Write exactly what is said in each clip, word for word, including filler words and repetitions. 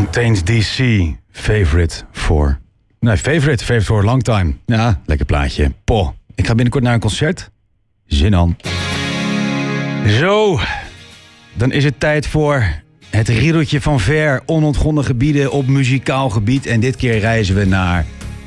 Fontaines D C, favorite for... Nee, favorite, favorite for a long time. Ja, lekker plaatje. Poh, ik ga binnenkort naar een concert. Zin aan. Zo, dan is het tijd voor het riedeltje van ver onontgonnen gebieden op muzikaal gebied. En dit keer reizen we naar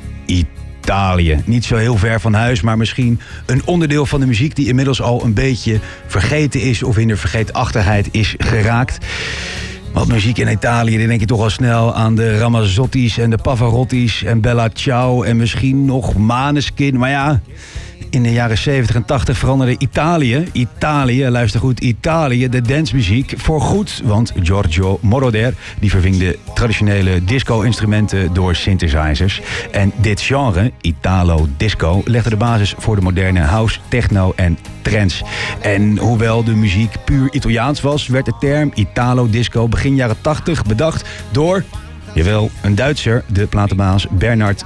Italië. Niet zo heel ver van huis, maar misschien een onderdeel van de muziek die inmiddels al een beetje vergeten is of in de vergeetachtigheid is geraakt. Want muziek in Italië, dan denk je toch al snel aan de Ramazzotti's en de Pavarotti's en Bella Ciao en misschien nog Maneskin. Maar ja, in de jaren zeventig en tachtig veranderde Italië, Italië, luister goed, Italië, de dancemuziek voor goed. Want Giorgio Moroder, die verving de traditionele disco-instrumenten door synthesizers. En dit genre, Italo-disco, legde de basis voor de moderne house, techno en trance. En hoewel de muziek puur Italiaans was, werd de term Italo-disco begin jaren tachtig bedacht door, jawel, een Duitser, de platenbaas Bernard,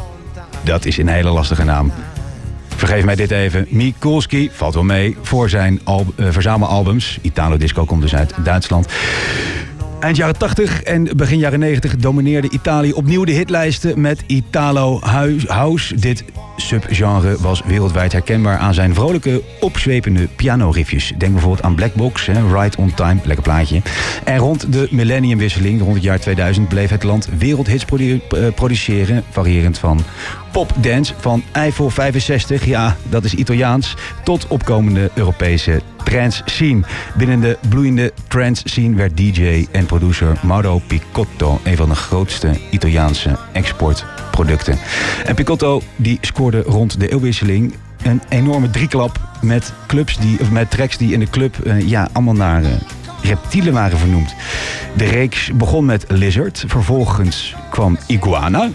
dat is een hele lastige naam. Vergeef mij dit even. Mikulski, valt wel mee, voor zijn al, uh, verzamelalbums. Italo Disco komt dus uit Duitsland. Eind jaren tachtig en begin jaren negentig domineerde Italië opnieuw de hitlijsten met Italo House. Dit subgenre was wereldwijd herkenbaar aan zijn vrolijke, opzwepende pianoriffjes. Denk bijvoorbeeld aan Black Box, hè, Right on Time, lekker plaatje. En rond de millenniumwisseling, rond het jaar tweeduizend, bleef het land wereldhits produ- uh, produceren, variërend van popdance van Eiffel vijfenzestig, ja, dat is Italiaans, tot opkomende Europese trance scene. Binnen de bloeiende trance scene werd D J en producer Mauro Picotto een van de grootste Italiaanse exportproducten. En Picotto die scoorde rond de eeuwwisseling een enorme drieklap met clubs die, of met tracks die in de club uh, ja, allemaal naar uh, reptielen waren vernoemd. De reeks begon met Lizard, vervolgens kwam Iguana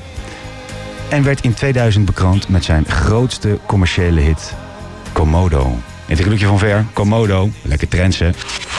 en werd in tweeduizend bekroond met zijn grootste commerciële hit, Komodo. Het riedeltje van ver, Komodo, lekker transen.